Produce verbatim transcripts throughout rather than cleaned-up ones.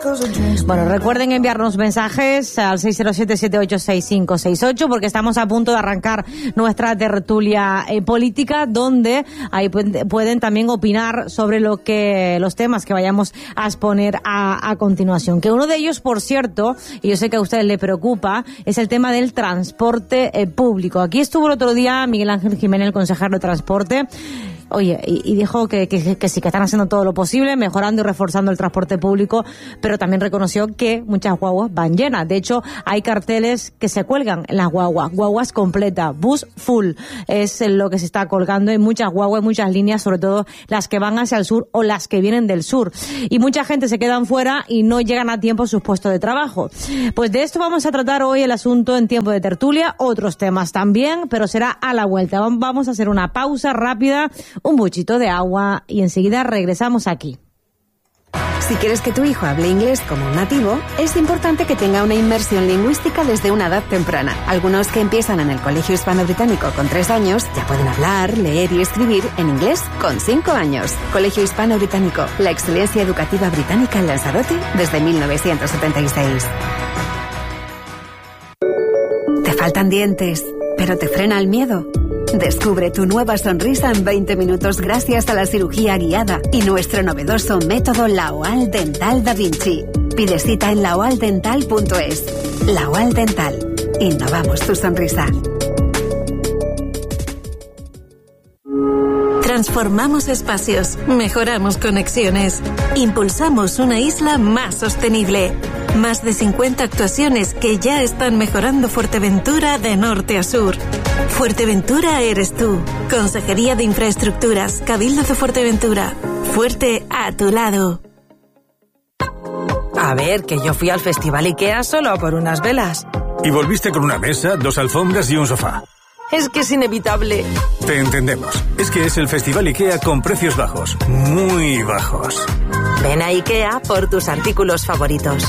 Bueno, recuerden enviarnos mensajes al seis cero siete, siete ocho seis cinco seis ocho porque estamos a punto de arrancar nuestra tertulia eh, política, donde ahí pueden, pueden también opinar sobre lo que los temas que vayamos a exponer a, a continuación. Que uno de ellos, por cierto, y yo sé que a ustedes les preocupa, es el tema del transporte eh, público. Aquí estuvo el otro día Miguel Ángel Jiménez, el consejero de Transporte. Oye, y, y dijo que, que, que sí, que están haciendo todo lo posible, mejorando y reforzando el transporte público, pero también reconoció que muchas guaguas van llenas. De hecho, hay carteles que se cuelgan en las guaguas, guaguas completas, bus full, es lo que se está colgando en muchas guaguas, muchas líneas, sobre todo las que van hacia el sur o las que vienen del sur. Y mucha gente se quedan fuera y no llegan a tiempo a sus puestos de trabajo. Pues de esto vamos a tratar hoy el asunto en tiempo de tertulia, otros temas también, pero será a la vuelta. Vamos a hacer una pausa rápida, un buchito de agua y enseguida regresamos aquí. Si quieres que tu hijo hable inglés como un nativo, es importante que tenga una inmersión lingüística desde una edad temprana. Algunos que empiezan en el Colegio Hispano-Británico con tres años ya pueden hablar, leer y escribir en inglés con cinco años. Colegio Hispano-Británico, la excelencia educativa británica en Lanzarote desde mil novecientos setenta y seis. ¿Te faltan dientes, pero te frena el miedo? Descubre tu nueva sonrisa en veinte minutos gracias a la cirugía guiada y nuestro novedoso método Laoal Dental Da Vinci. Pide cita en laoal dental punto es. Laoal Dental. Innovamos tu sonrisa. Transformamos espacios, mejoramos conexiones, impulsamos una isla más sostenible. Más de cincuenta actuaciones que ya están mejorando Fuerteventura de norte a sur. Fuerteventura eres tú. Consejería de Infraestructuras, Cabildo de Fuerteventura. Fuerte a tu lado. A ver, que yo fui al Festival IKEA solo por unas velas. Y volviste con una mesa, dos alfombras y un sofá. Es que es inevitable. Te entendemos. Es que es el Festival IKEA con precios bajos. Muy bajos. Ven a IKEA por tus artículos favoritos.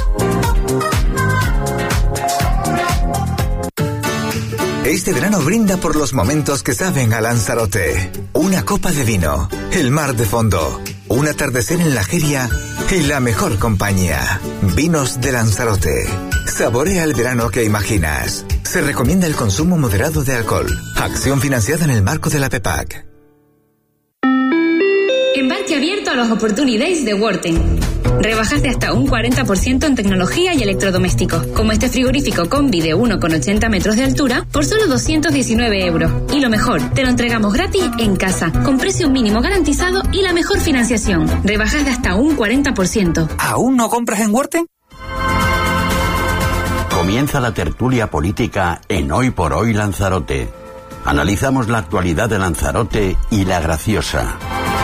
Este verano brinda por los momentos que saben a Lanzarote. Una copa de vino, el mar de fondo, un atardecer en la Jeria y la mejor compañía. Vinos de Lanzarote. Saborea el verano que imaginas. Se recomienda el consumo moderado de alcohol. Acción financiada en el marco de la PEPAC. Embarque abierto a los Opportunity de Worten. Rebajas de hasta un cuarenta por ciento en tecnología y electrodomésticos, como este frigorífico combi de uno coma ochenta metros de altura por solo doscientos diecinueve euros. Y lo mejor, te lo entregamos gratis en casa, con precio mínimo garantizado y la mejor financiación. Rebajas de hasta un cuarenta por ciento. ¿Aún no compras en Worten? Comienza la tertulia política en Hoy por Hoy Lanzarote. Analizamos la actualidad de Lanzarote y La Graciosa.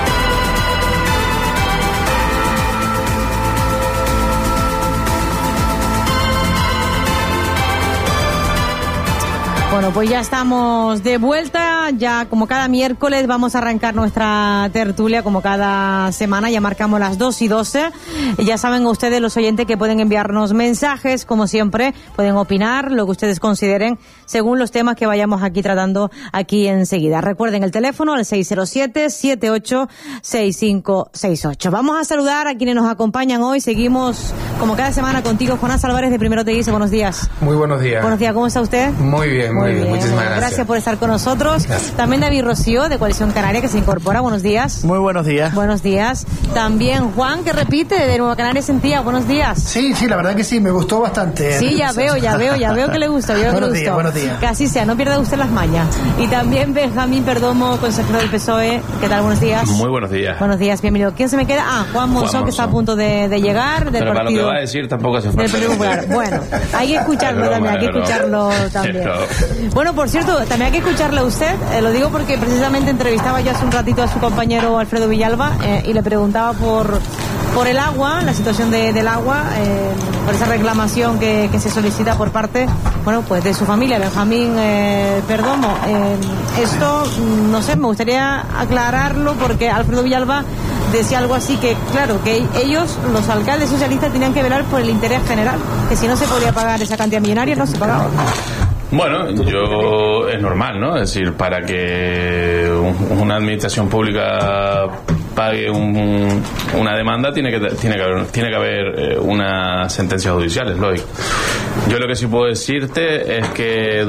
Bueno, pues ya estamos de vuelta, ya como cada miércoles vamos a arrancar nuestra tertulia, como cada semana, ya marcamos las dos y doce. Ya saben ustedes, los oyentes, que pueden enviarnos mensajes, como siempre, pueden opinar lo que ustedes consideren según los temas que vayamos aquí tratando aquí enseguida. Recuerden el teléfono, el seis cero siete, siete ocho seis cinco seis ocho. Vamos a saludar a quienes nos acompañan hoy. Seguimos, como cada semana, contigo, Jonás Álvarez de Primero Te Guise. Buenos días. Muy buenos días. Buenos días, ¿cómo está usted? Muy bien, muy, muy bien, bien, muchísimas gracias. Gracias por estar con nosotros. Gracias. También David Rocío, de Coalición Canaria, que se incorpora. Buenos días. Muy buenos días. Buenos días. También Juan, que repite, de Nueva Canarias Sentía. Buenos días. Sí, sí, la verdad que sí, me gustó bastante. Sí, ya veo, ya veo, ya veo que le gusta. Veo buenos que le días, gustó. buenos días. Que así sea, no pierda usted las mañas. Y también Benjamín Perdomo, consejero del P S O E. ¿Qué tal? Buenos días. Muy buenos días. Buenos días, bienvenido. ¿Quién se me queda? Ah, Juan Monzón, Juan que está a punto de, de llegar. Del Pero para partido, lo que va a decir tampoco hace falta. Del Partido Popular. Bueno, hay que escucharlo broma, también, hay que escucharlo también. Bueno, por cierto, también hay que escucharle a usted. Eh, lo digo porque precisamente entrevistaba yo hace un ratito a su compañero Alfredo Villalba eh, y le preguntaba por por el agua, la situación de, del agua, eh, por esa reclamación que, que se solicita por parte, bueno, pues de su familia, Benjamín eh, Perdomo. Eh, esto, no sé, me gustaría aclararlo porque Alfredo Villalba decía algo así que, claro, que ellos, los alcaldes socialistas, tenían que velar por el interés general, que si no se podía pagar esa cantidad millonaria, no se pagaba. Bueno, yo es normal, ¿no? Es decir, para que una administración pública pague un, una demanda, tiene que tiene que haber, tiene que haber eh, una sentencia judicial, es lógico. Yo lo que sí puedo decirte es que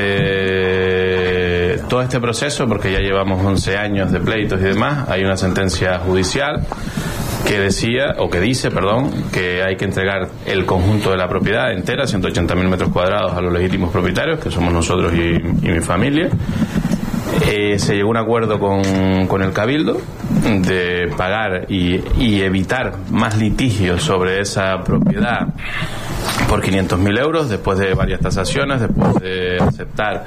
durante todo este proceso, porque ya llevamos once años de pleitos y demás, hay una sentencia judicial que decía, o que dice, perdón, que hay que entregar el conjunto de la propiedad entera, ciento ochenta mil metros cuadrados, a los legítimos propietarios, que somos nosotros y, y mi familia. Eh, se llegó a un acuerdo con, con el Cabildo de pagar y, y evitar más litigios sobre esa propiedad por quinientos mil euros, después de varias tasaciones, después de aceptar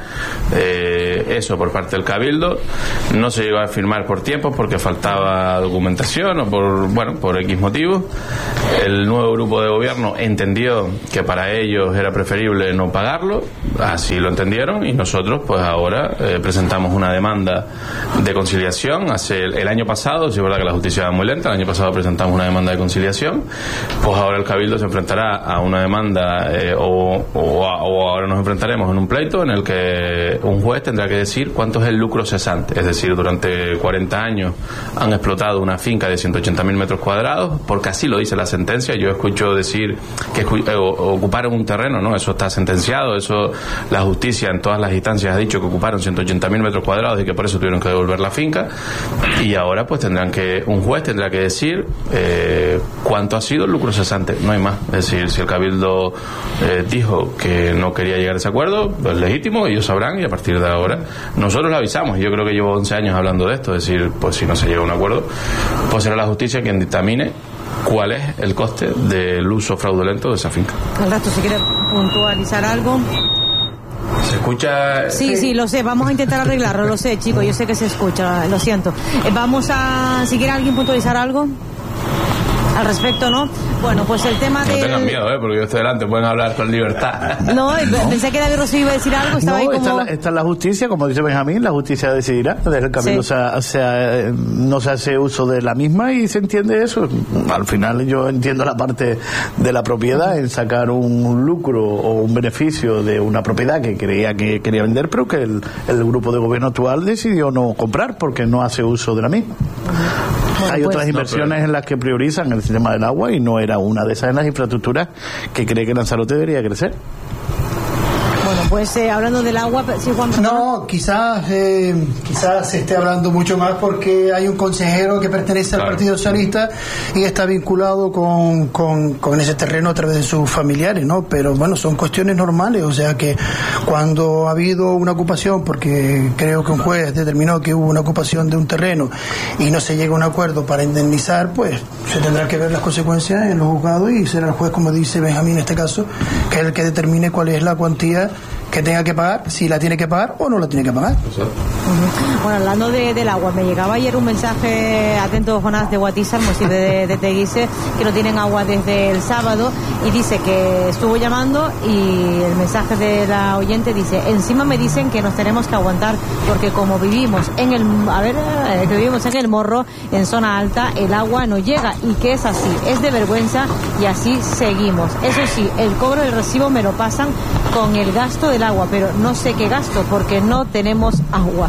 eh, eso por parte del Cabildo. No se llegó a firmar por tiempo porque faltaba documentación o por, bueno, por X motivos. El nuevo grupo de gobierno entendió que para ellos era preferible no pagarlo, así lo entendieron, y nosotros pues ahora eh, presentamos una demanda de conciliación. Hace el, el año pasado, sí es verdad que la justicia va muy lenta, el año pasado presentamos una demanda de conciliación, pues ahora el Cabildo se enfrentará a una demanda eh, o, o, o ahora nos enfrentaremos en un pleito en el que un juez tendrá que decir cuánto es el lucro cesante, es decir, durante cuarenta años han explotado una finca de ciento ochenta mil metros cuadrados, porque así lo dice la sentencia. Yo escucho decir que eh, ocuparon un terreno, no, eso está sentenciado, eso la justicia en todas las instancias ha dicho que ocuparon ciento ochenta mil metros cuadrados y que por eso tuvieron que devolver la finca, y ahora pues tendrán que, un juez tendrá que decir eh, cuánto ha sido el lucro cesante, no hay más. Es decir, si el Cabildo eh, dijo que no quería llegar a ese acuerdo, es legítimo, ellos sabrán, y a partir de ahora nosotros lo avisamos. Yo creo que llevo once años hablando de esto, es decir, pues si no se llega a un acuerdo, pues será la justicia quien dictamine cuál es el coste del uso fraudulento de esa finca. El resto, si quiere puntualizar algo. ¿Se escucha? Sí, sí, lo sé, vamos a intentar arreglarlo, lo sé, chicos, yo sé que se escucha, lo siento. Eh, vamos a, si quiere alguien puntualizar algo al respecto, ¿no? Bueno, pues el tema de... No tengan miedo, ¿eh? Porque yo estoy delante, pueden hablar con libertad. No, no. Pensé que David Rossi iba a decir algo, estaba no, ahí como... Está, está la justicia, como dice Benjamín, la justicia decidirá. Desde el Cabildo sí. se, se, no se hace uso de la misma y se entiende eso. Al final yo entiendo la parte de la propiedad en sacar un lucro o un beneficio de una propiedad que creía que quería vender, pero que el, el grupo de gobierno actual decidió no comprar porque no hace uso de la misma. Bueno, hay pues, otras inversiones no, pero... en las que priorizan el sistema del agua y no era una de esas en las infraestructuras que cree que Lanzarote debería crecer. Bueno, pues eh, hablando del agua, ¿sí, Juan? No, quizás eh, quizás se esté hablando mucho más porque hay un consejero que pertenece claro. al Partido Socialista y está vinculado con, con, con ese terreno a través de sus familiares, ¿no? Pero bueno, son cuestiones normales, o sea que cuando ha habido una ocupación, porque creo que un juez determinó que hubo una ocupación de un terreno y no se llega a un acuerdo para indemnizar, pues se tendrá que ver las consecuencias en los juzgados y será el juez, como dice Benjamín en este caso, que es el que determine cuál es la cuantía que tenga que pagar, si la tiene que pagar o no la tiene que pagar. Uh-huh. Bueno, hablando de, del agua, me llegaba ayer un mensaje, atento Jonás, de Guatísar, de, de, de Teguise, que no tienen agua desde el sábado, y dice que estuvo llamando y el mensaje de la oyente dice, encima me dicen que nos tenemos que aguantar porque como vivimos en el, a ver, eh, que vivimos en el Morro, en zona alta, el agua no llega, y que es así, es de vergüenza y así seguimos. Eso sí, el cobro del recibo me lo pasan con el gasto del agua, pero no sé qué gasto porque no tenemos agua.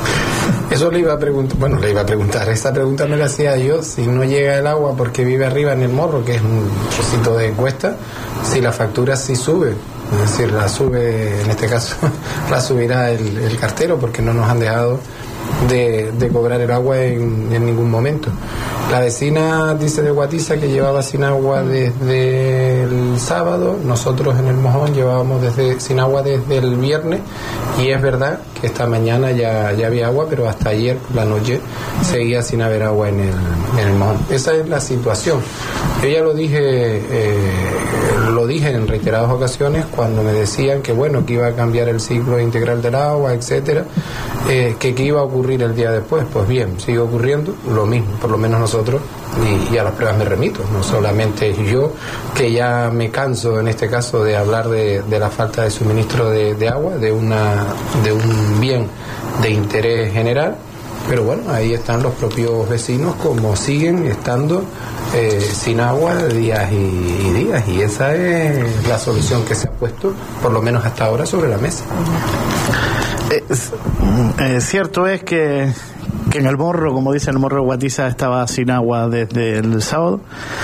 Eso le iba a preguntar, bueno, le iba a preguntar, esta pregunta me la hacía yo, si no llega el agua porque vive arriba en el Morro, que es un trocito de cuesta, si la factura sí sube, es decir, la sube, en este caso, la subirá el, el cartero porque no nos han dejado de, de cobrar el agua en, en ningún momento. La vecina dice de Guatiza que llevaba sin agua desde el sábado, nosotros en el Mojón llevábamos desde, sin agua desde el viernes, y es verdad que esta mañana ya, ya había agua, pero hasta ayer por la noche seguía sin haber agua en el, en el Mojón. Esa es la situación. Yo ya lo dije, eh, lo dije en reiteradas ocasiones cuando me decían que bueno, que iba a cambiar el ciclo integral del agua, etcétera, eh, que qué iba a ocurrir el día después. Pues bien, sigue ocurriendo lo mismo, por lo menos nosotros, y, y a las pruebas me remito, no solamente yo, que ya me canso en este caso de hablar de, de la falta de suministro de, de agua, de una de un bien de interés general, pero bueno, ahí están los propios vecinos como siguen estando eh, sin agua días y, y días, y esa es la solución que se ha puesto, por lo menos hasta ahora, sobre la mesa. Es, eh, cierto es que que en el Morro, como dice el Morro de Guatiza, estaba sin agua desde el sábado.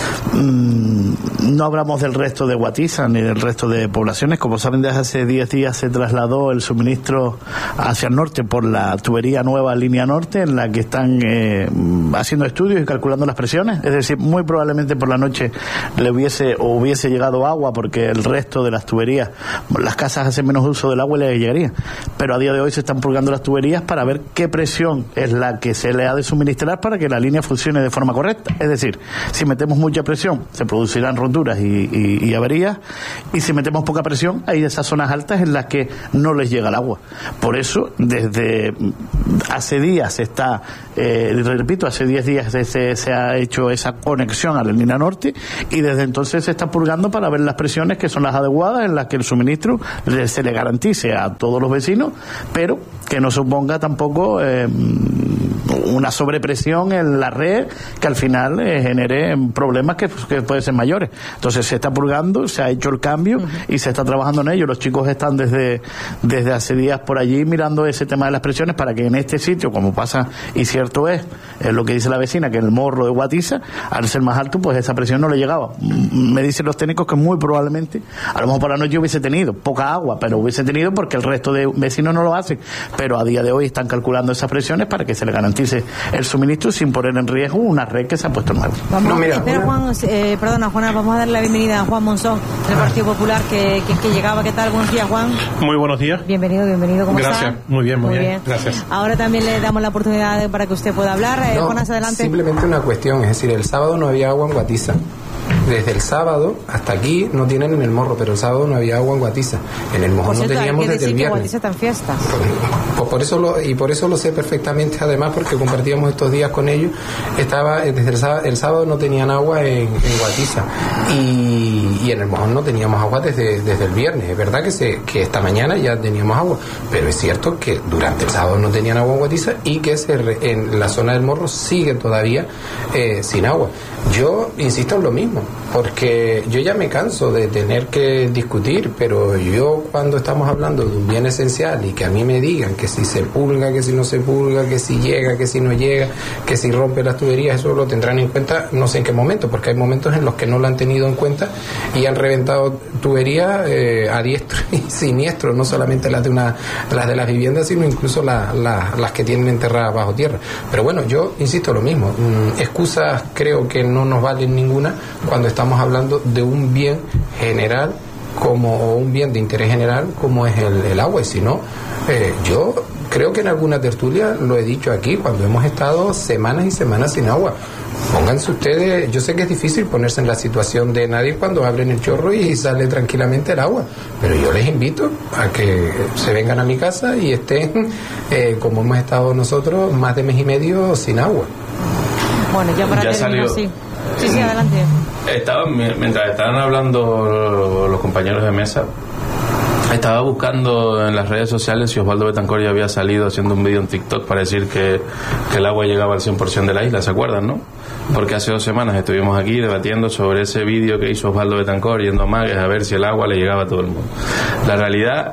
Mm, no hablamos del resto de Guatiza ni del resto de poblaciones. Como saben, desde hace diez días se trasladó el suministro hacia el norte por la tubería nueva Línea Norte, en la que están eh, haciendo estudios y calculando las presiones. Es decir, muy probablemente por la noche le hubiese o hubiese llegado agua, porque el resto de las tuberías, las casas hacen menos uso del agua y le llegaría. Pero a día de hoy se están purgando las tuberías para ver qué presión es la que se le ha de suministrar para que la línea funcione de forma correcta. Es decir, si metemos mucha presión se producirán roturas y, y, y averías, y si metemos poca presión hay esas zonas altas en las que no les llega el agua. Por eso desde hace días se está, eh, repito, hace diez días se, se ha hecho esa conexión a la línea norte, y desde entonces se está purgando para ver las presiones que son las adecuadas, en las que el suministro se le garantice a todos los vecinos, pero que no suponga tampoco eh, una sobrepresión en la red que al final eh, genere problemas que, que pueden ser mayores. Entonces se está purgando, se ha hecho el cambio uh-huh. y se está trabajando en ello. Los chicos están desde, desde hace días por allí mirando ese tema de las presiones para que en este sitio, como pasa, y cierto es, es lo que dice la vecina, que el Morro de Guatiza, al ser más alto, pues esa presión no le llegaba. Me dicen los técnicos que muy probablemente, a lo mejor por la noche hubiese tenido poca agua, pero hubiese tenido porque el resto de vecinos no lo hacen. Pero a día de hoy están calculando esas presiones para que se le garantice el suministro sin poner en riesgo una red que se ha puesto nueva. Vamos, no, mira, espera, Juan, eh, perdona, Juana, vamos a darle la bienvenida a Juan Monzón, del Partido Popular, que, que, que llegaba. ¿Qué tal? Buenos días, Juan. Muy buenos días. Bienvenido, bienvenido. ¿Cómo Gracias. está? Muy bien, muy, muy bien. bien. Gracias. Ahora también le damos la oportunidad para que usted pueda hablar. Eh, no, Juan, hacia adelante. Simplemente una cuestión, es decir, el sábado no había agua en Guatiza. Desde el sábado hasta aquí no tienen en el Morro, pero el sábado no había agua en Guatiza. En el Morro no teníamos desde el viernes. Guatiza está en fiestas. Pues por eso lo, y por eso lo sé perfectamente, además, porque compartíamos estos días con ellos. Estaba desde el sábado, el sábado no tenían agua en, en Guatiza y, y en el Mojón no teníamos agua desde, desde el viernes. Es verdad que se, que esta mañana ya teníamos agua, pero es cierto que durante el sábado no tenían agua en Guatiza y que se, en la zona del Morro siguen todavía eh, sin agua. Yo insisto en lo mismo, porque yo ya me canso de tener que discutir, pero yo cuando estamos hablando de un bien esencial y que a mí me digan que si se pulga, que si no se pulga, que si llega, que si no llega, que si rompe las tuberías, eso lo tendrán en cuenta no sé en qué momento, porque hay momentos en los que no lo han tenido en cuenta y han reventado tuberías eh, a diestro y siniestro, no solamente las de una las de las viviendas, sino incluso la, la, las que tienen enterradas bajo tierra. Pero bueno, yo insisto lo mismo, mm, excusas creo que no nos valen ninguna cuando estamos hablando de un bien general como o un bien de interés general como es el, el agua, y si no, eh, yo creo que en alguna tertulia lo he dicho aquí, cuando hemos estado semanas y semanas sin agua. Pónganse ustedes, yo sé que es difícil ponerse en la situación de nadie cuando abren el chorro y sale tranquilamente el agua, pero yo les invito a que se vengan a mi casa y estén, eh, como hemos estado nosotros, más de mes y medio sin agua. Bueno, ya para ya terminar, salió. sí. Sí, sí, adelante. Estaba, mientras estaban hablando los compañeros de mesa, estaba buscando en las redes sociales si Osvaldo Betancourt ya había salido haciendo un vídeo en TikTok para decir que, que el agua llegaba al cien por ciento de la isla, ¿se acuerdan, no? Porque hace dos semanas estuvimos aquí debatiendo sobre ese vídeo que hizo Osvaldo Betancourt yendo a Magues a ver si el agua le llegaba a todo el mundo. La realidad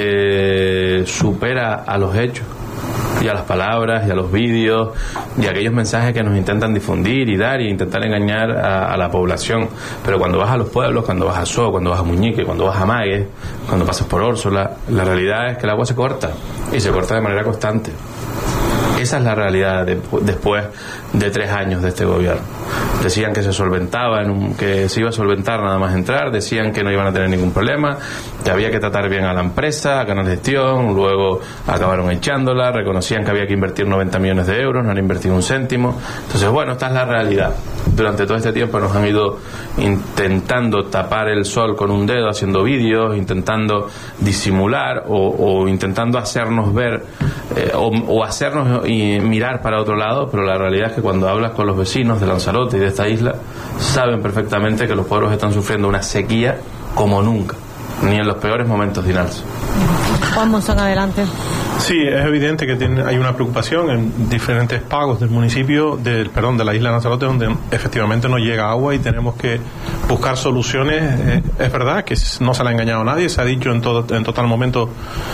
eh, supera a los hechos y a las palabras y a los vídeos y a aquellos mensajes que nos intentan difundir y dar y intentar engañar a, a la población. Pero cuando vas a los pueblos, cuando vas a So, cuando vas a Muñique, cuando vas a Magues, cuando pasas por Órsola, la realidad es que el agua se corta y se corta de manera constante. Esa es la realidad de, después de tres años de este gobierno. Decían que se solventaba, en un, que se iba a solventar nada más entrar, decían que no iban a tener ningún problema, que había que tratar bien a la empresa, a Canal Gestión, luego acabaron echándola, reconocían que había que invertir noventa millones de euros, no han invertido un céntimo. Entonces, bueno, esta es la realidad. Durante todo este tiempo nos han ido intentando tapar el sol con un dedo, haciendo vídeos, intentando disimular o, o intentando hacernos ver eh, o, o hacernos y mirar para otro lado, pero la realidad es que cuando hablas con los vecinos de Lanzarote y de esta isla, saben perfectamente que los pueblos están sufriendo una sequía como nunca, ni en los peores momentos de Inalsa. Juan Monzón, adelante. Sí, es evidente que tiene, hay una preocupación en diferentes pagos del municipio, del perdón, de la isla de Lanzarote, donde efectivamente no llega agua y tenemos que buscar soluciones. Eh, es verdad que no se le ha engañado a nadie, se ha dicho en todo en total momento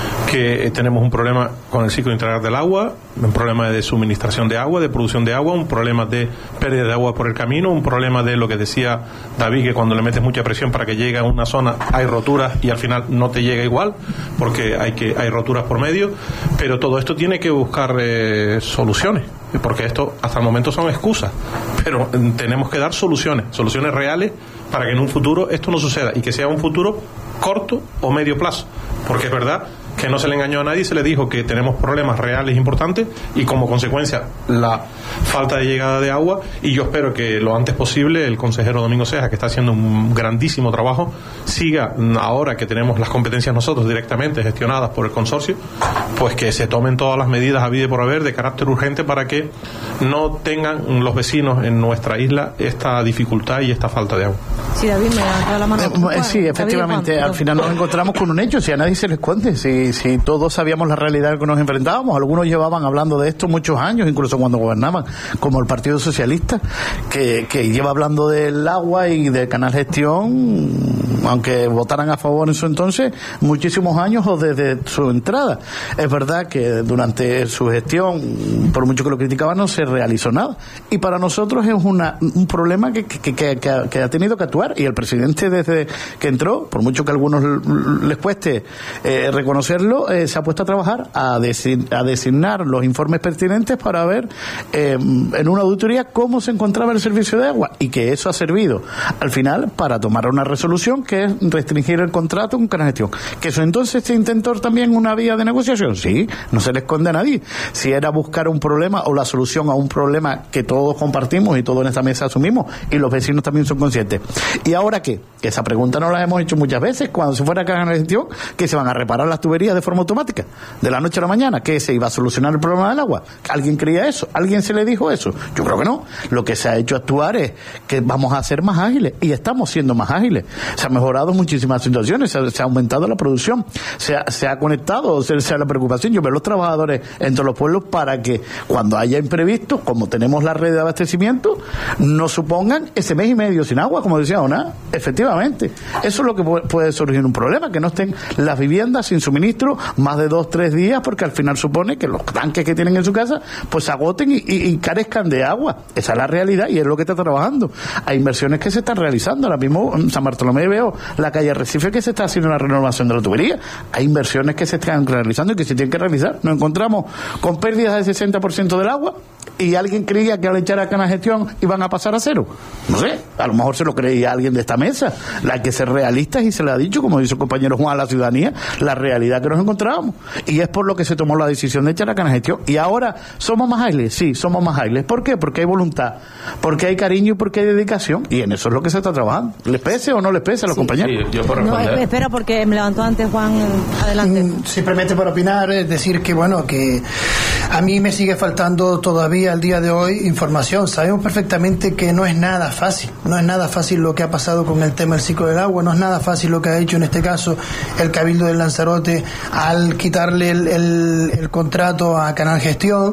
que eh, tenemos un problema con el ciclo integral del agua, un problema de suministración de agua, de producción de agua, un problema de pérdida de agua por el camino, un problema de lo que decía David, que cuando le metes mucha presión para que llegue a una zona hay roturas y al final no te llega igual, porque hay que hay roturas por medio. Pero todo esto tiene que buscar eh, soluciones, porque esto hasta el momento son excusas, pero eh, tenemos que dar soluciones, soluciones reales para que en un futuro esto no suceda y que sea un futuro corto o medio plazo, porque es verdad que no se le engañó a nadie, se le dijo que tenemos problemas reales importantes y como consecuencia la falta de llegada de agua, y yo espero que lo antes posible el consejero Domingo Ceja, que está haciendo un grandísimo trabajo, siga, ahora que tenemos las competencias nosotros directamente gestionadas por el consorcio, pues que se tomen todas las medidas habidas y por haber de carácter urgente para que no tengan los vecinos en nuestra isla esta dificultad y esta falta de agua. Sí, David, me levantó la mano. Eh, sí, efectivamente, David, al final nos encontramos con un hecho, si a nadie se les esconde, si, si todos sabíamos la realidad en que nos enfrentábamos, algunos llevaban hablando de esto muchos años, incluso cuando gobernaban, como el Partido Socialista, que, que lleva hablando del agua y del Canal Gestión, aunque votaran a favor en su entonces, muchísimos años o desde su entrada. Es verdad que durante su gestión, por mucho que lo criticaban, no se realizó nada. Y para nosotros es una, un problema que, que, que, que, ha, que ha tenido que actuar, y el presidente desde que entró, por mucho que a algunos les cueste eh, reconocerlo, eh, se ha puesto a trabajar a, design, a designar los informes pertinentes para ver eh, en una auditoría cómo se encontraba el servicio de agua, y que eso ha servido al final para tomar una resolución que es restringir el contrato con Canal Gestión. Que eso entonces se intentó también una vía de negociación, sí, no se le esconde a nadie. Si era buscar un problema o la solución a un problema que todos compartimos y todos en esta mesa asumimos, y los vecinos también son conscientes. ¿Y ahora qué? Esa pregunta nos la hemos hecho muchas veces cuando se fuera a Canal Gestión, que se van a reparar las tuberías de forma automática, de la noche a la mañana, que se iba a solucionar el problema del agua. ¿Alguien creía eso? ¿Alguien se le dijo eso? Yo creo que no. Lo que se ha hecho actuar es que vamos a ser más ágiles, y estamos siendo más ágiles. Se han mejorado muchísimas situaciones, se ha, se ha aumentado la producción, se ha, se ha conectado, se, se ha la preocupación. Yo veo los trabajadores en todos los pueblos para que cuando haya imprevistos, como tenemos la red de abastecimiento, no supongan ese mes y medio sin agua, como decía Ona. Efectivamente, eso es lo que puede surgir un problema, que no estén las viviendas sin suministro más de dos, tres días, porque al final supone que los tanques que tienen en su casa pues se agoten y, y, y carezcan de agua. Esa es la realidad y es lo que está trabajando. Hay inversiones que se están realizando. Ahora mismo en San Bartolomé veo la calle Arrecife que se está haciendo una renovación de la tubería. Hay inversiones que se están realizando y que se tienen que realizar. Nos encontramos con pérdidas del sesenta por ciento del agua, y alguien creía que al echar a Canal Gestión iban a pasar a cero. No sé, a lo mejor se lo creía alguien de esta mesa. La hay que ser realistas, y se le ha dicho, como dice el compañero Juan, a la ciudadanía, la realidad que nos encontrábamos. Y es por lo que se tomó la decisión de echar a Canal Gestión. Y ahora, ¿somos más ágiles? Sí, somos más ágiles. ¿Por qué? Porque hay voluntad, porque hay cariño y porque hay dedicación. Y en eso es lo que se está trabajando. ¿Les pese o no les pese a los sí, compañeros? Sí, yo por responder. No, espera, porque me levantó antes Juan. Adelante. Mm, simplemente para opinar, es decir que, bueno, que a mí me sigue faltando todavía al día de hoy información. Sabemos perfectamente que no es nada fácil. No es nada fácil lo que ha pasado con el tema del ciclo del agua. No es nada fácil lo que ha hecho en este caso el Cabildo de Lanzarote al quitarle el, el, el contrato a Canal Gestión.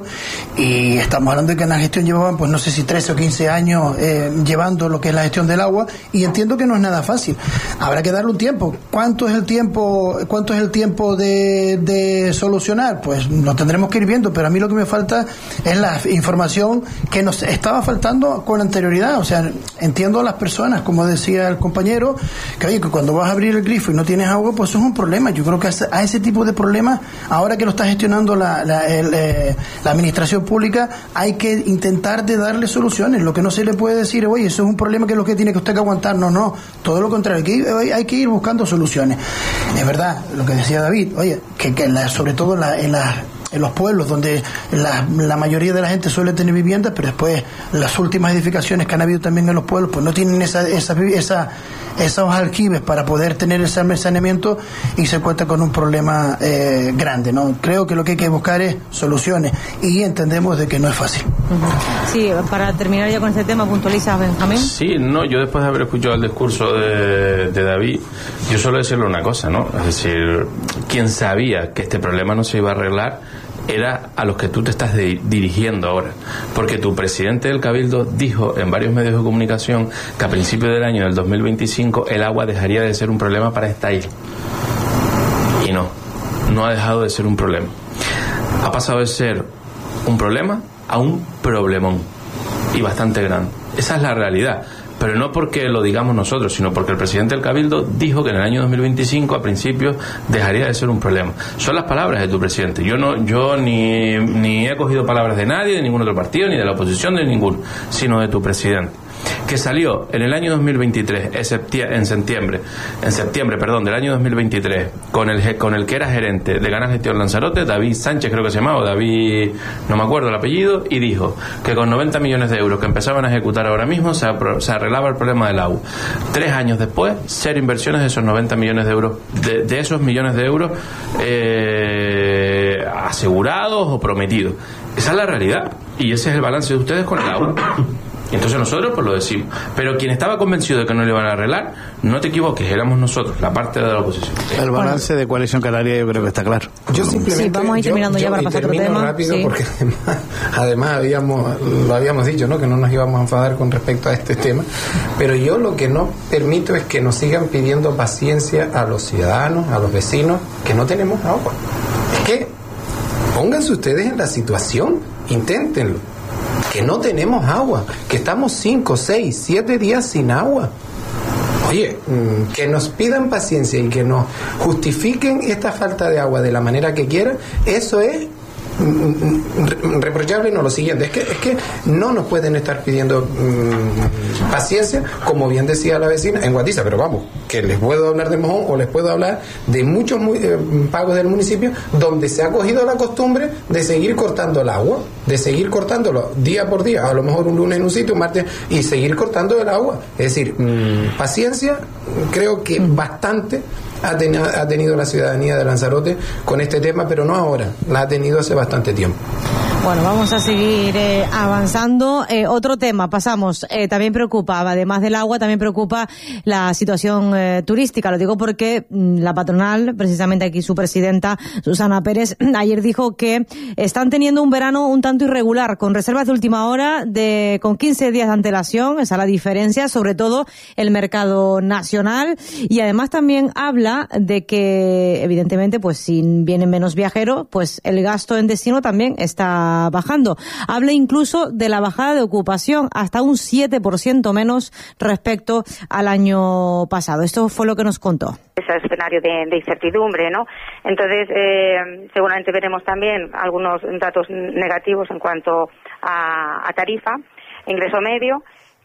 Y estamos hablando de que Canal Gestión llevaban, pues no sé si trece o quince años eh, llevando lo que es la gestión del agua, y entiendo que no es nada fácil. Habrá que darle un tiempo. ¿Cuánto es el tiempo, cuánto es el tiempo de, de solucionar? Pues lo tendremos que ir viendo, pero a mí lo que me falta es la información que nos estaba faltando con anterioridad. O sea, entiendo a las personas, como decía el compañero, que oye, que cuando vas a abrir el grifo y no tienes agua, pues eso es un problema. Yo creo que a ese tipo de problemas, ahora que lo está gestionando la, la, el, eh, la administración pública, hay que intentar de darle soluciones. Lo que no se le puede decir, oye, eso es un problema que es lo que tiene que usted que aguantar. No, no, todo lo contrario, hay que ir, hay que ir buscando soluciones. Es verdad, lo que decía David, oye, que, que la, sobre todo la, en las en los pueblos donde la, la mayoría de la gente suele tener viviendas, pero después las últimas edificaciones que han habido también en los pueblos pues no tienen esa, esa, esa, esos aljibes para poder tener ese almacenamiento y se cuenta con un problema eh, grande, ¿no? Creo que lo que hay que buscar es soluciones y entendemos de que no es fácil. Sí, para terminar ya con este tema, puntualiza Benjamín. Sí, no, yo después de haber escuchado el discurso de, de David, yo solo decirle una cosa, ¿no? Es decir, quien sabía que este problema no se iba a arreglar era a los que tú te estás de, dirigiendo ahora, porque tu presidente del Cabildo dijo en varios medios de comunicación que a principios del año del dos mil veinticinco el agua dejaría de ser un problema para esta isla, y no, no ha dejado de ser un problema, ha pasado de ser un problema a un problemón, y bastante grande. Esa es la realidad, pero no porque lo digamos nosotros, sino porque el presidente del Cabildo dijo que en el año dos mil veinticinco a principios dejaría de ser un problema. Son las palabras de tu presidente. Yo no, yo ni, ni he cogido palabras de nadie, de ningún otro partido, ni de la oposición, de ninguno, sino de tu presidente, que salió en el año dos mil veintitrés, en septiembre, en septiembre, en septiembre, perdón, del año dos mil veintitrés, con el con el que era gerente de Canal Gestión Lanzarote, David Sánchez creo que se llamaba, David, no me acuerdo el apellido, y dijo que con noventa millones de euros que empezaban a ejecutar ahora mismo se, se arreglaba el problema del agua. Tres años después, cero inversiones de esos noventa millones de euros, de, de esos millones de euros eh, asegurados o prometidos. Esa es la realidad, y ese es el balance de ustedes con el agua. Entonces nosotros pues lo decimos, pero quien estaba convencido de que no le iban a arreglar, no te equivoques, éramos nosotros, la parte de la oposición. El balance bueno. de Coalición Canaria yo creo que está claro. Yo simplemente, sí, vamos a ir terminando yo, ya para pasar otro tema. Rápido sí. Porque además, además habíamos, lo habíamos dicho, ¿no? Que no nos íbamos a enfadar con respecto a este tema, pero yo lo que no permito es que nos sigan pidiendo paciencia a los ciudadanos, a los vecinos, que no tenemos agua. Es que pónganse ustedes en la situación, inténtenlo. Que no tenemos agua, que estamos cinco, seis, siete días sin agua. Oye, que nos pidan paciencia y que nos justifiquen esta falta de agua de la manera que quieran, eso es reprochable. No, lo siguiente es que es que no nos pueden estar pidiendo mmm, paciencia, como bien decía la vecina en Guatiza, pero vamos, que les puedo hablar de Mojón o les puedo hablar de muchos eh, pagos del municipio donde se ha cogido la costumbre de seguir cortando el agua, de seguir cortándolo día por día, a lo mejor un lunes en un sitio, un martes, y seguir cortando el agua. Es decir, mmm, paciencia, creo que bastante ha, ten, ha tenido la ciudadanía de Lanzarote con este tema, pero no ahora, la ha tenido hace bastante tiempo. Bueno, vamos a seguir eh, avanzando. Eh, otro tema, pasamos, eh, también preocupa, además del agua, también preocupa la situación eh, turística. Lo digo porque mmm, la patronal, precisamente aquí su presidenta, Susana Pérez, ayer dijo que están teniendo un verano un tanto irregular, con reservas de última hora, de con quince días de antelación, esa es la diferencia, sobre todo el mercado nacional, y además también habla de que, evidentemente, pues si vienen menos viajeros, pues el gasto en destino también está bajando. Habla incluso de la bajada de ocupación, hasta un siete por ciento menos respecto al año pasado. Esto fue lo que nos contó. Ese escenario de, de incertidumbre, ¿no? Entonces, eh, seguramente veremos también algunos datos negativos en cuanto a, a tarifa, ingreso medio,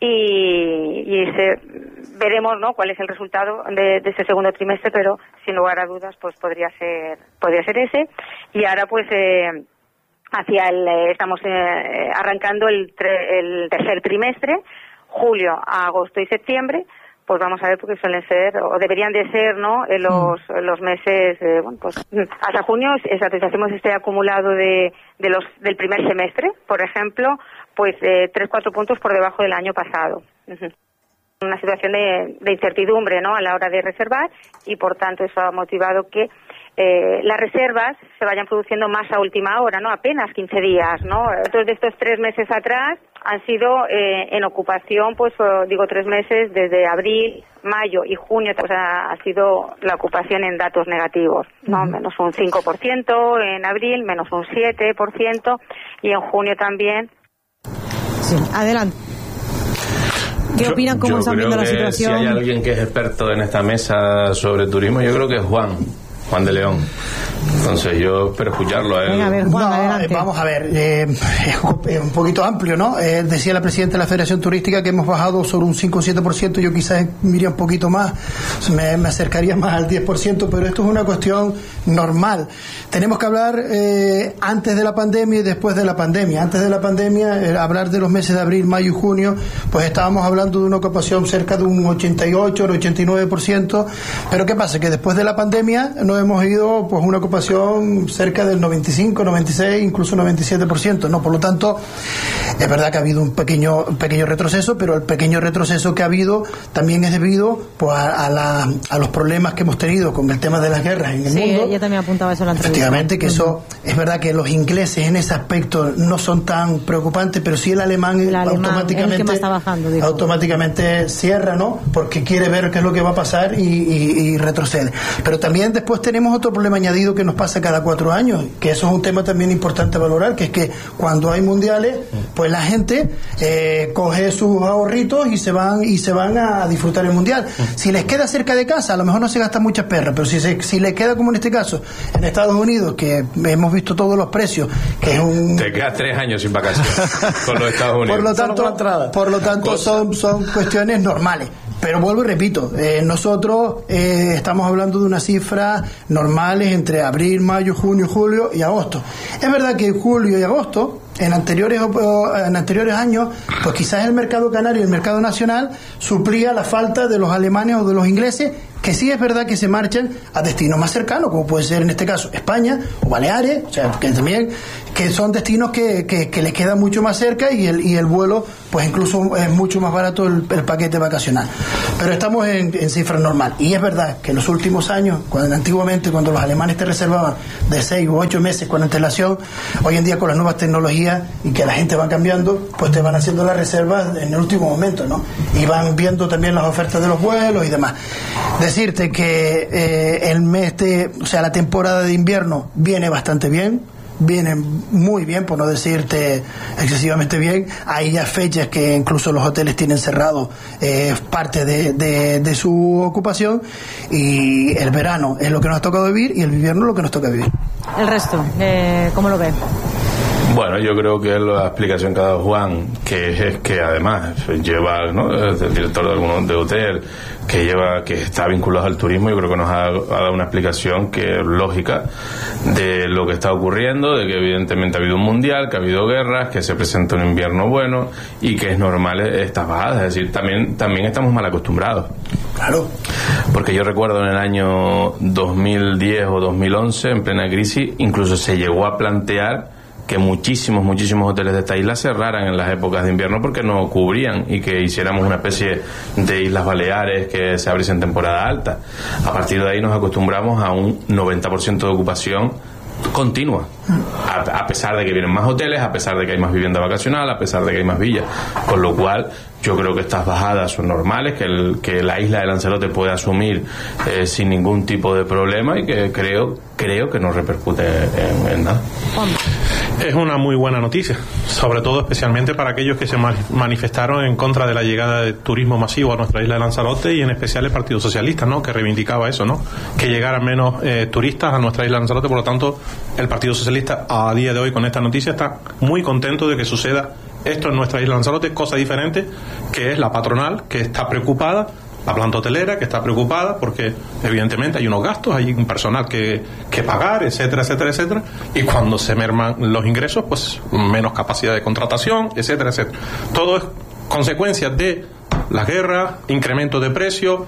y, y ese, veremos, ¿no?, cuál es el resultado de, de ese segundo trimestre, pero sin lugar a dudas, pues podría ser, podría ser ese. Y ahora, pues, eh, hacia el, eh, estamos eh, arrancando el, tre, el tercer trimestre, julio, agosto y septiembre, pues vamos a ver, porque suelen ser, o deberían de ser, ¿no?, en los, mm. los meses, eh, bueno, pues hasta junio, exacto, si hacemos este acumulado de, de los, del primer semestre, por ejemplo, pues eh, tres, cuatro puntos por debajo del año pasado. Uh-huh. Una situación de, de incertidumbre, ¿no?, a la hora de reservar, y por tanto eso ha motivado que Eh, las reservas se vayan produciendo más a última hora, ¿no? Apenas quince días, ¿no? Entonces, de estos tres meses atrás han sido eh, en ocupación, pues digo tres meses, desde abril, mayo y junio, pues ha, ha sido la ocupación en datos negativos, ¿no? Uh-huh. Menos un cinco por ciento en abril, menos un siete por ciento, y en junio también. Sí, adelante. ¿Qué yo, opinan? ¿Cómo están viendo la situación? Si hay alguien que es experto en esta mesa sobre turismo, yo creo que es Juan. Juan de León. Entonces yo espero escucharlo a él. Venga, a ver, Juan, No, adelante. eh, vamos a ver, eh, es un poquito amplio, ¿no? Eh, decía la presidenta de la Federación Turística que hemos bajado sobre un cinco o siete por ciento, yo quizás miraría un poquito más, me, me acercaría más al diez por ciento, pero esto es una cuestión normal. Tenemos que hablar eh, antes de la pandemia y después de la pandemia. Antes de la pandemia, eh, hablar de los meses de abril, mayo y junio, pues estábamos hablando de una ocupación cerca de un ochenta y ocho, ochenta y nueve por ciento, pero ¿qué pasa? Que después de la pandemia nos hemos ido pues una ocupación cerca del noventa y cinco, noventa y seis, incluso noventa y siete por ciento, ¿no? Por lo tanto, es verdad que ha habido un pequeño un pequeño retroceso, pero el pequeño retroceso que ha habido también es debido pues a, a, la, a los problemas que hemos tenido con el tema de las guerras en el Sí, mundo. ella también apuntaba eso en la entrevista. Efectivamente, que eso es verdad que los ingleses en ese aspecto no son tan preocupantes, pero sí el alemán, El alemán automáticamente es el que más está bajando, dijo. automáticamente cierra, ¿no? Porque quiere ver qué es lo que va a pasar y, y, y retrocede. Pero también después tenemos otro problema añadido que nos pasa cada cuatro años, que eso es un tema también importante a valorar, que es que cuando hay mundiales, pues la gente eh, coge sus ahorritos y se van y se van a disfrutar el mundial. Si les queda cerca de casa, a lo mejor no se gastan muchas perras, pero si se, si les queda como en este caso en Estados Unidos, que hemos visto todos los precios, que es un Te quedas tres años sin vacaciones con los Estados Unidos. por lo tanto, por lo tanto son, son cuestiones normales. Pero vuelvo y repito, eh, nosotros eh, estamos hablando de unas cifras normales entre abril, mayo, junio, julio y agosto. Es verdad que en julio y agosto, en anteriores en anteriores años, pues quizás el mercado canario y el mercado nacional suplía la falta de los alemanes o de los ingleses, que sí es verdad que se marchan a destinos más cercanos, como puede ser en este caso España o Baleares, o sea, que también que son destinos que, que, que les queda mucho más cerca y el, y el vuelo, pues incluso es mucho más barato el, el paquete vacacional. Pero estamos en, en cifras normales. Y es verdad que en los últimos años, cuando antiguamente cuando los alemanes te reservaban de seis u ocho meses con antelación, hoy en día con las nuevas tecnologías y que la gente va cambiando, pues te van haciendo las reservas en el último momento, ¿no? Y van viendo también las ofertas de los vuelos y demás. Decirte que eh, el mes de, o sea, la temporada de invierno viene bastante bien, viene muy bien, por no decirte excesivamente bien. Hay ya fechas que incluso los hoteles tienen cerrado eh, parte de, de, de su ocupación, y el verano es lo que nos ha tocado vivir y el invierno es lo que nos toca vivir. El resto, eh, ¿cómo lo ves? Bueno, yo creo que la explicación que ha dado Juan, que es que además lleva, ¿no?, es el director de algún de hotel, que lleva, que está vinculado al turismo, yo creo que nos ha, ha dado una explicación que es lógica de lo que está ocurriendo, de que evidentemente ha habido un mundial, que ha habido guerras, que se presenta un invierno bueno y que es normal estas bajadas. Es decir, también, también estamos mal acostumbrados. Claro. Porque yo recuerdo en el año dos mil diez o dos mil once, en plena crisis, incluso se llegó a plantear que muchísimos, muchísimos hoteles de esta isla cerraran en las épocas de invierno porque no cubrían, y que hiciéramos una especie de Islas Baleares que se abriese en temporada alta. A partir de ahí nos acostumbramos a un noventa por ciento de ocupación continua, a, a pesar de que vienen más hoteles, a pesar de que hay más vivienda vacacional, a pesar de que hay más villas, con lo cual yo creo que estas bajadas son normales, que, el, que la isla de Lanzarote puede asumir eh, sin ningún tipo de problema, y que creo creo que no repercute en, en nada. Es una muy buena noticia, sobre todo especialmente para aquellos que se manifestaron en contra de la llegada de turismo masivo a nuestra isla de Lanzarote, y en especial el Partido Socialista, ¿no?, que reivindicaba eso, ¿no?, que llegaran menos eh, turistas a nuestra isla de Lanzarote. Por lo tanto, el Partido Socialista a día de hoy con esta noticia está muy contento de que suceda esto en nuestra isla de Lanzarote, cosa diferente que es la patronal, que está preocupada, la planta hotelera, que está preocupada porque evidentemente hay unos gastos, hay un personal que, que pagar, etcétera, etcétera, etcétera, y cuando se merman los ingresos, pues menos capacidad de contratación, etcétera, etcétera. Todo es consecuencia de las guerras, incremento de precios.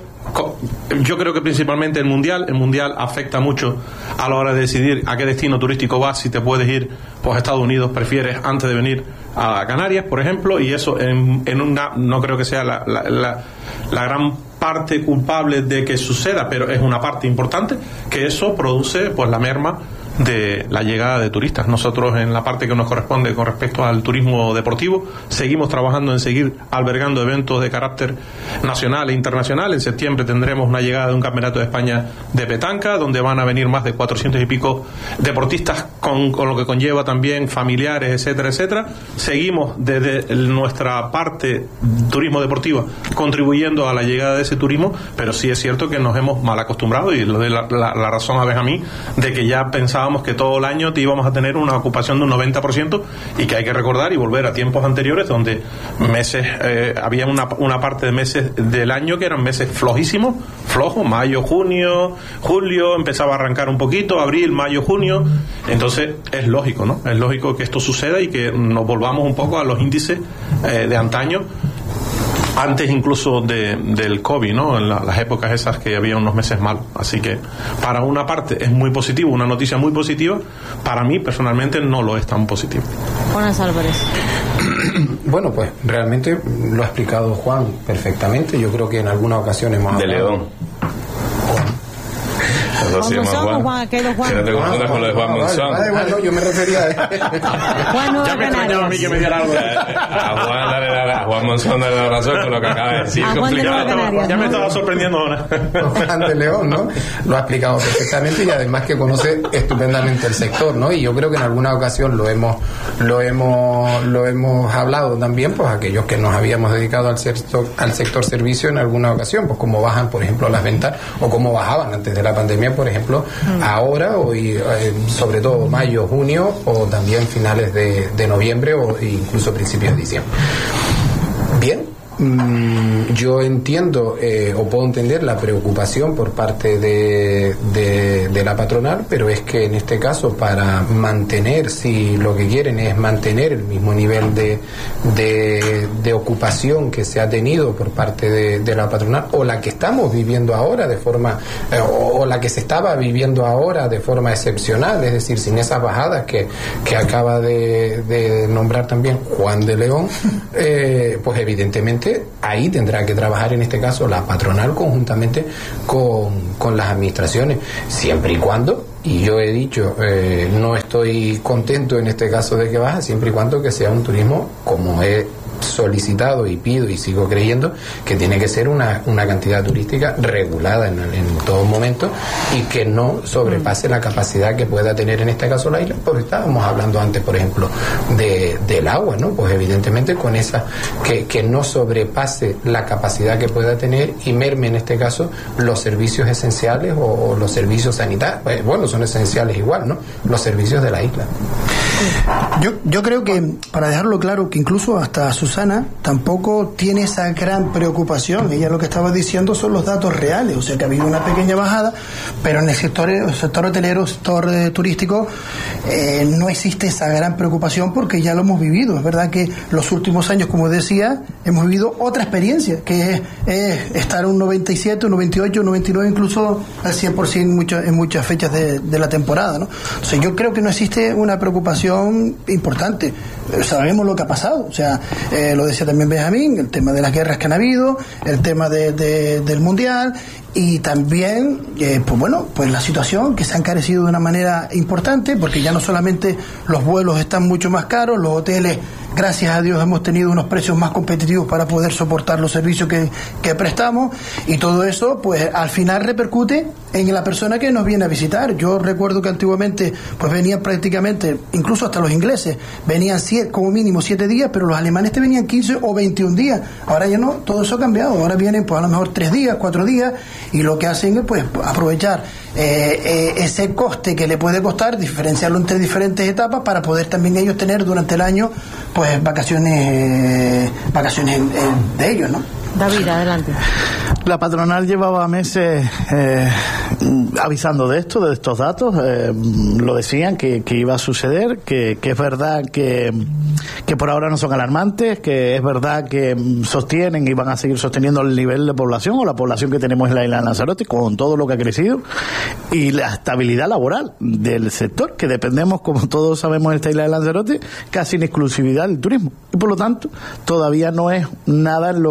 Yo creo que principalmente el mundial el mundial afecta mucho a la hora de decidir a qué destino turístico vas. Si te puedes ir pues a Estados Unidos, prefieres antes de venir a Canarias, por ejemplo, y eso en, en una, no creo que sea la, la, la, la gran parte culpable de que suceda, pero es una parte importante, que eso produce pues la merma de la llegada de turistas. Nosotros, en la parte que nos corresponde con respecto al turismo deportivo, seguimos trabajando en seguir albergando eventos de carácter nacional e internacional. En septiembre tendremos una llegada de un campeonato de España de petanca, donde van a venir más de cuatrocientos y pico deportistas, con, con lo que conlleva también familiares, etcétera, etcétera. Seguimos desde nuestra parte turismo deportiva contribuyendo a la llegada de ese turismo, pero sí es cierto que nos hemos mal acostumbrado, y le doy la, la, la razón a Benjamín, de que ya pensábamos que todo el año te íbamos a tener una ocupación de un noventa por ciento, y que hay que recordar y volver a tiempos anteriores donde meses, eh, había una, una parte de meses del año que eran meses flojísimos, flojos, mayo, junio, julio, empezaba a arrancar un poquito, abril, mayo, junio. Entonces es lógico, ¿no? Es lógico que esto suceda y que nos volvamos un poco a los índices eh, de antaño, antes incluso de, del COVID, ¿no? En la, las épocas esas que había unos meses malos. Así que para una parte es muy positivo, una noticia muy positiva. Para mí personalmente no lo es tan positivo. Buenas, Álvarez. Bueno, pues realmente lo ha explicado Juan perfectamente. Yo creo que en alguna ocasión hemos de hablado... León. Juan Monzón, Juan, ¿qué es Juan? Que no te confundas con lo de Juan Monzón. Vale, vale, no, yo me refería a Juan Nueva Ya me extrañaba a mí que me diera algo. A Juan, dale la, a Juan Monzón dale la razón con lo que acaba de decir. A Juan de Nueva Canarias, Ya me ¿no? estaba sorprendiendo ahora. Juan de León, ¿no? Lo ha explicado perfectamente, y además que conoce estupendamente el sector, ¿no? Y yo creo que en alguna ocasión lo hemos lo hemos lo hemos hablado también, pues aquellos que nos habíamos dedicado al sector al sector servicio en alguna ocasión, pues cómo bajan, por ejemplo, las ventas, o cómo bajaban antes de la pandemia, por ejemplo, ahora, o y, eh, sobre todo mayo, junio, o también finales de, de noviembre, o incluso principios de diciembre. Bien, mmm, yo entiendo eh, o puedo entender la preocupación por parte de, de, de la patronal, pero es que en este caso, para mantener, si lo que quieren es mantener el mismo nivel de, de, de ocupación que se ha tenido por parte de, de la patronal, o la que estamos viviendo ahora de forma, eh, o, o la que se estaba viviendo ahora de forma excepcional, es decir, sin esas bajadas que, que acaba de, de nombrar también Juan de León, eh, pues evidentemente ahí tendrá que trabajar en este caso la patronal conjuntamente con, con las administraciones, siempre y cuando, y yo he dicho, eh, no estoy contento en este caso de que baja, siempre y cuando que sea un turismo, como he solicitado y pido y sigo creyendo, que tiene que ser una, una cantidad turística regulada en, en todo momento, y que no sobrepase la capacidad que pueda tener en este caso la isla, porque estábamos hablando antes, por ejemplo, de, del agua, ¿no? Pues evidentemente con esa, que, que no sobrepase la capacidad que pueda tener y merme en este caso los servicios esenciales o, o los servicios sanitarios, pues, bueno, son esenciales igual, ¿no? Los servicios de la isla. Yo, yo creo que, para dejarlo claro, que incluso hasta Susana tampoco tiene esa gran preocupación. Ella lo que estaba diciendo son los datos reales, o sea que ha habido una pequeña bajada, pero en el sector, el sector hotelero, sector eh, turístico, eh, no existe esa gran preocupación, porque ya lo hemos vivido. Es verdad que los últimos años, como decía, hemos vivido otra experiencia, que es, es estar un noventa y siete, un noventa y ocho, un noventa y nueve, incluso al cien por ciento en, mucho, en muchas fechas de, de la temporada, ¿no? Entonces yo creo que no existe una preocupación importante. Sabemos lo que ha pasado, o sea, eh, lo decía también Benjamín, el tema de las guerras que han habido, el tema de, de, del mundial, y también, eh, pues bueno, pues la situación que se ha encarecido de una manera importante, porque ya no solamente los vuelos están mucho más caros, los hoteles, gracias a Dios, hemos tenido unos precios más competitivos para poder soportar los servicios que, que prestamos, y todo eso, pues al final repercute en la persona que nos viene a visitar. Yo recuerdo que antiguamente, pues venían prácticamente, incluso hasta los ingleses, venían siete, como mínimo siete días, pero los alemanes te venían quince o veintiún días. Ahora ya no, todo eso ha cambiado. Ahora vienen, pues a lo mejor tres días, cuatro días, y lo que hacen es, pues, aprovechar eh, eh, ese coste que le puede costar, diferenciarlo entre diferentes etapas, para poder también ellos tener durante el año, pues, vacaciones, eh, vacaciones en, en, de ellos, ¿no? David, adelante. La patronal llevaba meses eh, avisando de esto, de estos datos, eh, lo decían que, que iba a suceder, que, que es verdad que, que por ahora no son alarmantes, que es verdad que sostienen y van a seguir sosteniendo el nivel de población o la población que tenemos en la isla de Lanzarote, con todo lo que ha crecido, y la estabilidad laboral del sector, que dependemos, como todos sabemos, en esta isla de Lanzarote, casi en exclusividad del turismo, y por lo tanto todavía no es nada en lo que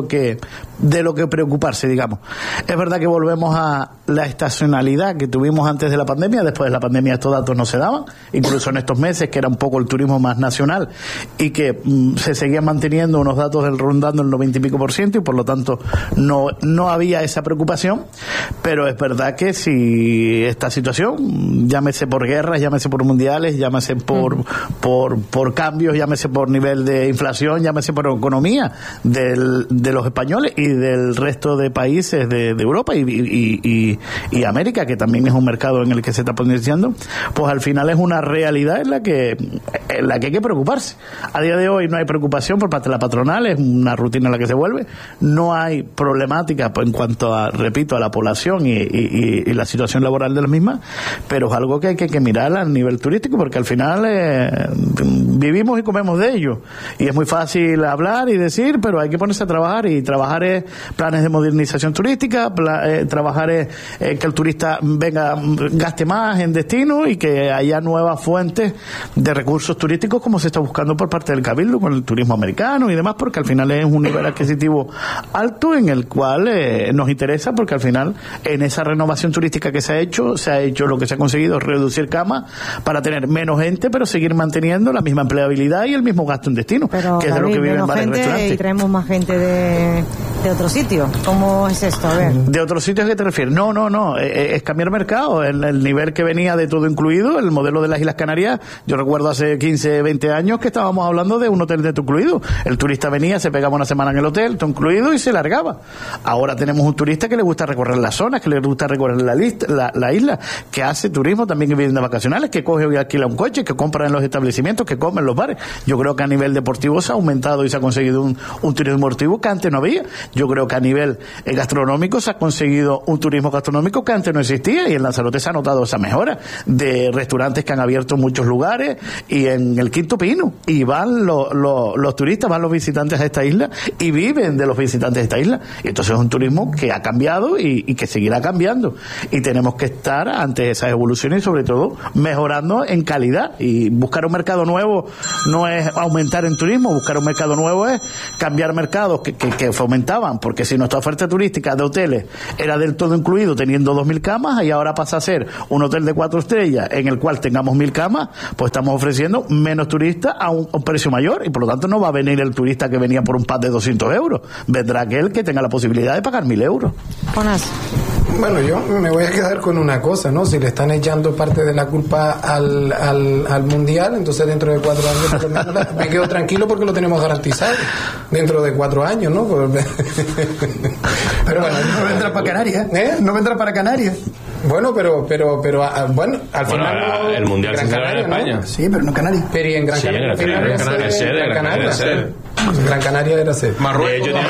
de lo que preocuparse, digamos. Es verdad que volvemos a la estacionalidad que tuvimos antes de la pandemia. Después de la pandemia estos datos no se daban, incluso en estos meses que era un poco el turismo más nacional y que mm, se seguían manteniendo unos datos del rondando el noventa y pico por ciento y por lo tanto no, no había esa preocupación. Pero es verdad que si esta situación, llámese por guerras, llámese por mundiales, llámese por, mm. por, por cambios, llámese por nivel de inflación, llámese por economía del, de los españoles y del resto de países de, de Europa y, y, y, y América, que también es un mercado en el que se está potenciando, pues al final es una realidad en la que en la que hay que preocuparse. A día de hoy no hay preocupación por parte de la patronal, es una rutina en la que se vuelve, no hay problemática en cuanto a, repito, a la población y, y, y la situación laboral de la misma, pero es algo que hay que, que mirar a nivel turístico, porque al final eh, vivimos y comemos de ello, y es muy fácil hablar y decir, pero hay que ponerse a trabajar, y trabajar es planes de modernización turística, pla, eh, trabajar es eh, que el turista venga, gaste más en destino y que haya nuevas fuentes de recursos turísticos, como se está buscando por parte del Cabildo con el turismo americano y demás, porque al final es un nivel adquisitivo alto en el cual eh, nos interesa, porque al final en esa renovación turística que se ha hecho, se ha hecho lo que se ha conseguido, reducir camas para tener menos gente, pero seguir manteniendo la misma empleabilidad y el mismo gasto en destino, pero, que es David, de lo que viven varios restaurantes. Y traemos más gente de, de otro sitio. ¿Cómo es esto? A ver. ¿De otros sitios a qué te refieres? No, no, no. Eh, es cambiar mercado. El, el nivel que venía de todo incluido, el modelo de las Islas Canarias, yo recuerdo hace quince, veinte años que estábamos hablando de un hotel de todo incluido. El turista venía, se pegaba una semana en el hotel, todo incluido, y se largaba. Ahora tenemos un turista que le gusta recorrer las zonas, que le gusta recorrer la, lista, la, la isla, que hace turismo también en viviendas vacacionales, que coge y alquila un coche, que compra en los establecimientos, que come en los bares. Yo creo que a nivel deportivo se ha aumentado y se ha conseguido un, un turismo deportivo que antes no había. Yo creo que a nivel eh, gastronómico se ha conseguido un turismo gastronómico que antes no existía, y en Lanzarote se ha notado esa mejora de restaurantes que han abierto en muchos lugares y en el Quinto Pino, y van lo, lo, los turistas, van los visitantes a esta isla y viven de los visitantes de esta isla, y entonces es un turismo que ha cambiado y, y que seguirá cambiando, y tenemos que estar ante esas evoluciones y sobre todo mejorando en calidad. Y buscar un mercado nuevo no es aumentar en turismo, buscar un mercado nuevo es cambiar mercados que, que, que fomentaban, porque si nuestra oferta turística de hoteles era del todo incluido teniendo dos mil camas, y ahora pasa a ser un hotel de cuatro estrellas en el cual tengamos mil camas, pues estamos ofreciendo menos turistas a un, a un precio mayor, y por lo tanto no va a venir el turista que venía por un pack de doscientos euros, vendrá aquel que tenga la posibilidad de pagar mil euros. Jonas. Bueno, yo me voy a quedar con una cosa, ¿no? Si le están echando parte de la culpa al, al, al Mundial, entonces dentro de cuatro años por lo menos la, me quedo tranquilo porque lo tenemos garantizado. Dentro de cuatro años, ¿no? Pero bueno, no vendrá para Canarias, ¿eh? No vendrá para Canarias. Bueno, pero, pero, pero, a, bueno, al bueno, final a, el Mundial se celebra en España. ¿no? Sí, pero no Canarias. Pero y en Gran sí, Canaria. Gran Canaria, Gran Canaria, Gran Canaria, Gran Canaria, Gran Canaria era sede. Marruecos.